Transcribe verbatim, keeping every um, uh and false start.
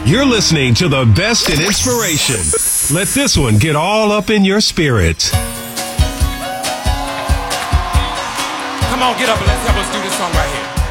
You're listening to the best in inspiration. Let this one get all up in your spirit. Come on, get up and let's help us do this song right here.